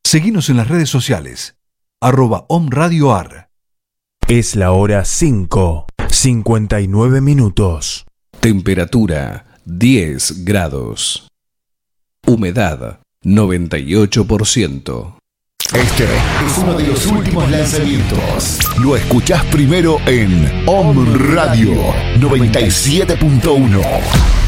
Seguinos en las redes sociales, @omradioar. Es la hora 5:59. Temperatura 10 grados. Humedad 98%. Este es uno de los últimos lanzamientos. Lo escuchás primero en Om Radio 97.1.